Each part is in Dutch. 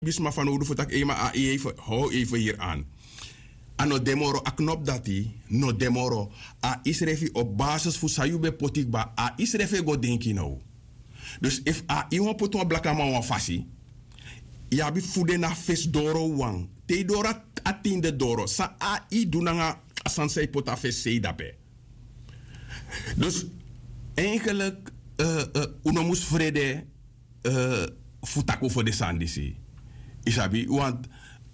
bisma van hoe dat ema even hou even hier aan. Ano demoro a knop dati no demoro a isrefi op basis fu sayube potikba a isrefi go denki nou. Dus if a iwan poto blakama wan fasi ya bi fude na fes doro wang te dora atinde doro sa a I dunanga asansei pota fes sei dape. Dus eigenlijk uno mus vrede futako voor de sandisi. Isabi, want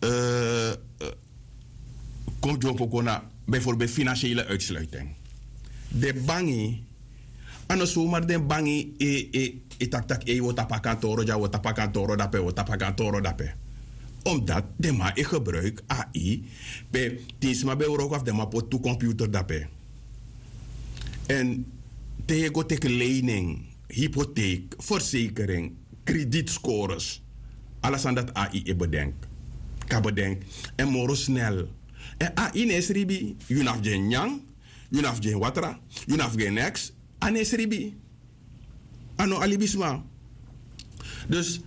komt je ook bijvoorbeeld financiële uitsluiting. De bangi, en zomaar de bangi, tak wotapakantoro, ja wotapakantoro dape, wotapakantoro dape. Omdat de ma ik gebruik AI, bij tinsma bij ook of de ma pot to computer dape. En tegen go teken lening, hypotheek, verzekering, kredietscores. Alles aan dat AI bedenkt. Kan bedenkt. En moro snel. En AI is ribi. Je naf geen yang. Je naf geen watra. Je naf geen next. En is ribi. Ano alibisma. Dus.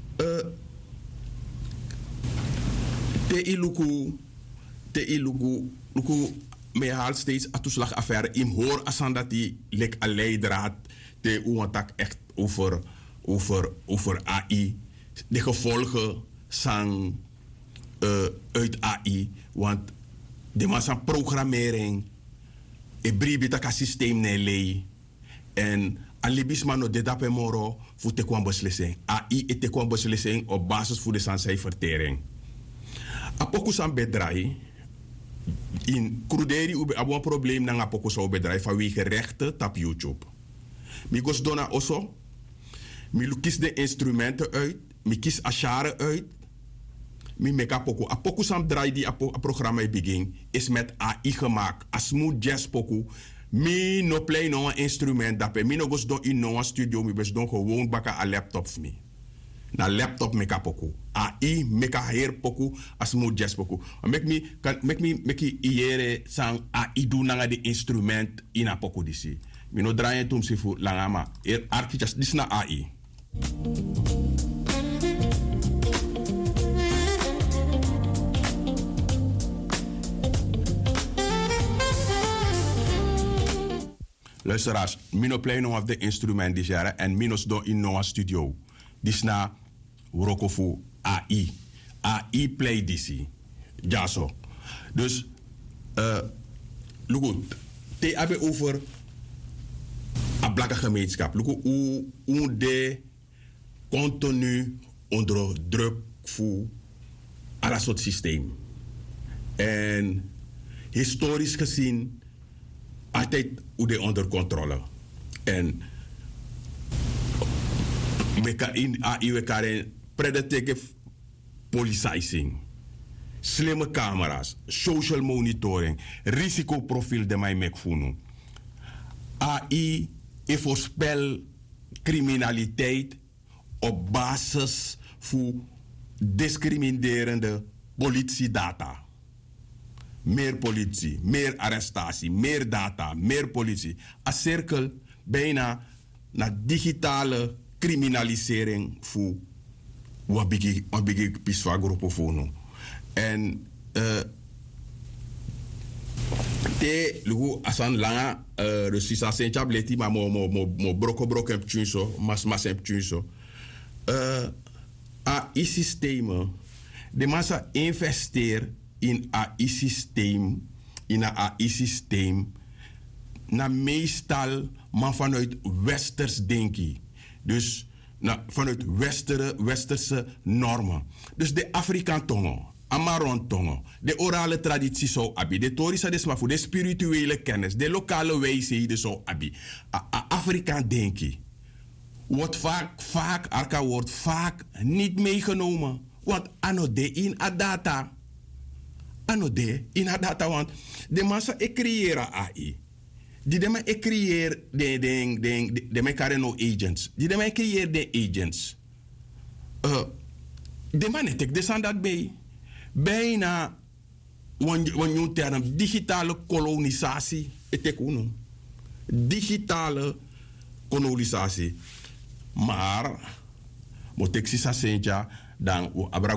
Te iluku. Me haalt steeds atoeslagaffaire. Im hoor asan dat die lek a leidraad. Te uwantak echt over AI. De gevolgen zijn uit AI. Want de massa programmering, een bribitaka systeem nelei. En alibisma no de dape moro voor te kwam beslissing. AI is te kwam beslissing op basis voor de cijfertering. Apokus aan bedrijf. In kruderi ube abo probleem na apokus aan bedrijf vanwege rechten op YouTube. Migos dona oso. Mi kies de instrumenten uit. Mi kies ashare uit. Mi meka poku. A poku sam draai die programma begin is met AI gemaakt. A smooth jazz poku. Mi no play no instrument dape. Mi no gos don in no studio. Mi bes don gewoon baka a laptop for mi. Na laptop meka poku. AI meka heer poku. A smooth jazz poku. Make me iere sang AI do nanga de instrument in a poku disi. Mi no draai tum sifu langama. Arkichas dis na AI. Luisteraars, mino play nog of de instrument die jaren en minos do in noa studio. Dis na Rokofu AI. AI play disi. Ja zo. Dus, goed. Te hebben over een blakke gemeenschap. Hoe de continu onder druk voor alle soort systeem. En historisch gezien altijd onder controle. En in AI we karen predictive policing, slimme camera's, social monitoring, risicoprofiel de mij mekfunu. AI voorspel criminaliteit op basis van discriminerende politiedata. Meer politie, meer arrestatie, meer data, meer politie. Een cirkel bijna naar digitale criminalisering voor wat big piswa groepen voor. En te lugu asan langa Russische sentja bleti maar mo broko heb tjunso mas heb tjunso. AI systemen de massa investeer in AI systeem in een AI systeem na meestal maar vanuit westers denken. Dus vanuit westerse normen. Dus de Afrikaan tongen, Amaron tongen, de orale traditie zo abi, de Torisa de smafu, de spirituele kennis, de lokale wijsheden zo abi. Afrikaan denken wordt vaak niet meegenomen. Want anode in adata. Anode in adata, want de massa creëren AI. Die de mij creëer de mij kareno agents. Die de mij creëer de agents. De man het ik de dat bij. Bijna wanneer term digitale kolonisatie het ik uno. Digitale kolonisatie. Maar moet ik zeggen dan